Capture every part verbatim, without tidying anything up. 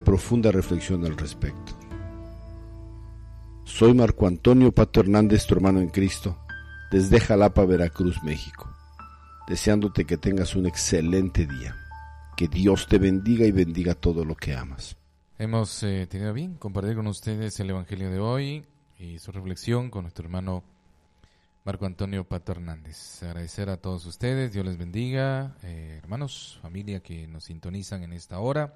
profunda reflexión al respecto. Soy Marco Antonio Pato Hernández, tu hermano en Cristo, desde Jalapa, Veracruz, México, deseándote que tengas un excelente día. Que Dios te bendiga y bendiga todo lo que amas. Hemos eh, tenido bien compartir con ustedes el Evangelio de hoy y su reflexión con nuestro hermano Marco Antonio Pato Hernández. Agradecer a todos ustedes, Dios les bendiga, eh, hermanos, familia que nos sintonizan en esta hora.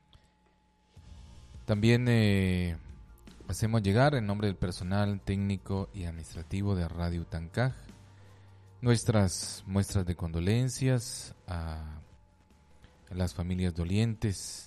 También eh, hacemos llegar en nombre del personal técnico y administrativo de Radio Tancaj nuestras muestras de condolencias a, a las familias dolientes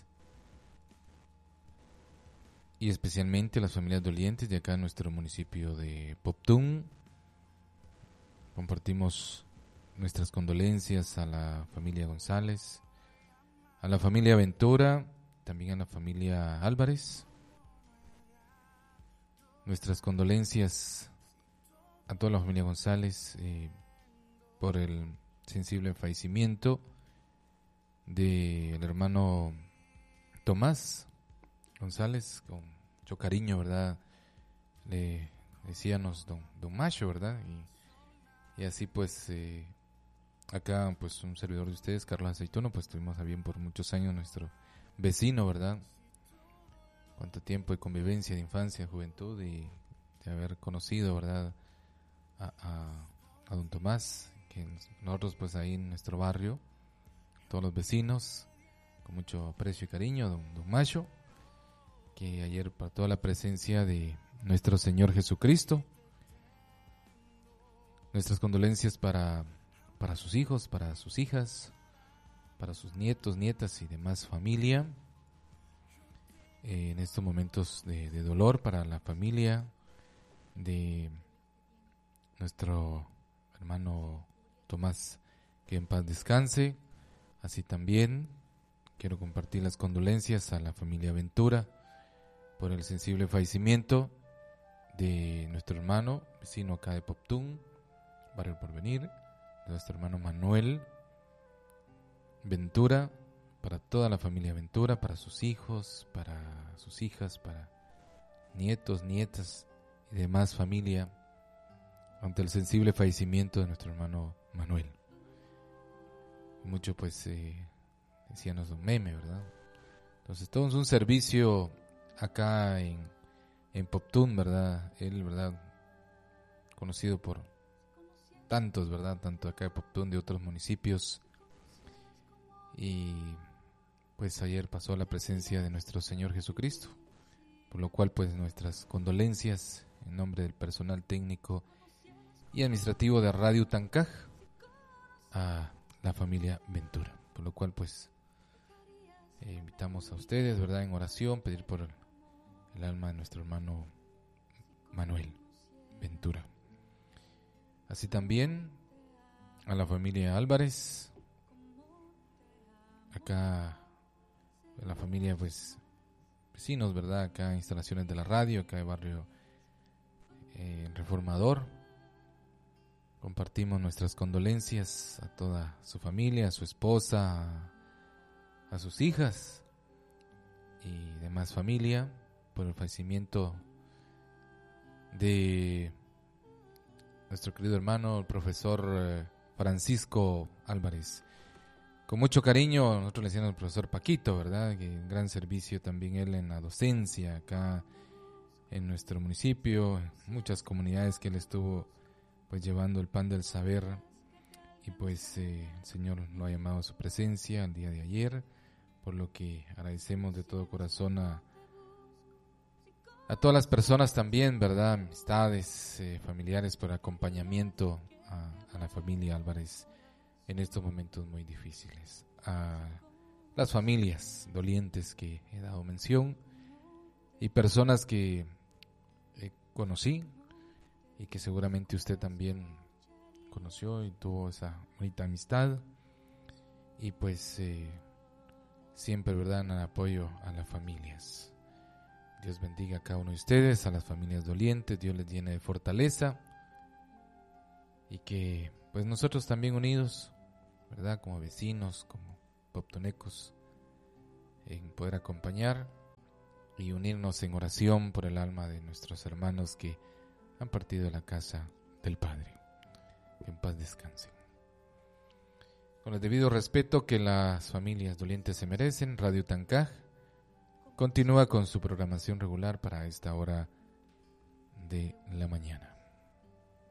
y especialmente a las familias dolientes de acá en nuestro municipio de Poptún. Compartimos nuestras condolencias a la familia González, a la familia Ventura, también a la familia Álvarez. Nuestras condolencias a toda la familia González eh, por el sensible fallecimiento del hermano Tomás González, con mucho cariño, ¿verdad? Le decíamos don, don Macho, ¿verdad? Y Y así pues, eh, acá pues un servidor de ustedes, Carlos Aceituno, pues tuvimos a bien por muchos años nuestro vecino, ¿verdad? Cuánto tiempo de convivencia, de infancia, juventud y de haber conocido, ¿verdad? A, a, a don Tomás, que nosotros pues ahí en nuestro barrio, todos los vecinos, con mucho aprecio y cariño, don, don Macho, que ayer para toda la presencia de nuestro Señor Jesucristo. Nuestras condolencias para, para sus hijos, para sus hijas, para sus nietos, nietas y demás familia. Eh, en estos momentos de, de dolor para la familia de nuestro hermano Tomás, que en paz descanse. Así también quiero compartir las condolencias a la familia Ventura por el sensible fallecimiento de nuestro hermano, vecino acá de Poptún, Barrio El Porvenir, de nuestro hermano Manuel Ventura, para toda la familia Ventura, para sus hijos, para sus hijas, para nietos, nietas y demás familia, ante el sensible fallecimiento de nuestro hermano Manuel. Mucho pues eh, decíanos don Meme, ¿verdad? Entonces todo es un servicio acá en, en Poptún, ¿verdad? Él, ¿verdad? Conocido por tantos, ¿verdad? Tanto acá de Poptún, de otros municipios. Y pues ayer pasó la presencia de nuestro Señor Jesucristo, por lo cual pues nuestras condolencias en nombre del personal técnico y administrativo de Radio Tancaj a la familia Ventura, por lo cual pues eh, invitamos a ustedes, ¿verdad? En oración, pedir por el, el alma de nuestro hermano Manuel Ventura. Así también a la familia Álvarez, acá la familia pues vecinos, ¿verdad? Acá instalaciones de la radio, acá de barrio eh, Reformador. Compartimos nuestras condolencias a toda su familia, a su esposa, a, a sus hijas y demás familia por el fallecimiento de nuestro querido hermano, el profesor eh, Francisco Álvarez. Con mucho cariño, nosotros le decíamos al profesor Paquito, ¿verdad? Que un gran servicio también él en la docencia acá en nuestro municipio, muchas comunidades que él estuvo pues llevando el pan del saber, y pues eh, el Señor lo ha llamado a su presencia el día de ayer, por lo que agradecemos de todo corazón a A todas las personas también, ¿verdad? Amistades, eh, familiares, por acompañamiento a, a la familia Álvarez en estos momentos muy difíciles. A las familias dolientes que he dado mención y personas que eh, conocí y que seguramente usted también conoció y tuvo esa bonita amistad. Y pues eh, siempre, ¿verdad?, en apoyo a las familias. Dios bendiga a cada uno de ustedes, a las familias dolientes, Dios les llene de fortaleza y que pues nosotros también unidos, ¿verdad?, como vecinos, como poptonecos, en poder acompañar y unirnos en oración por el alma de nuestros hermanos que han partido de la casa del Padre. Que en paz descansen. Con el debido respeto que las familias dolientes se merecen, Radio Tancaj continúa con su programación regular para esta hora de la mañana.